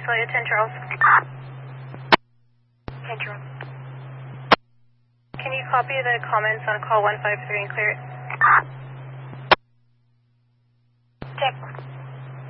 Isolate 10 Charles. 10 Charles. Can you copy the comments on call 153 and clear it?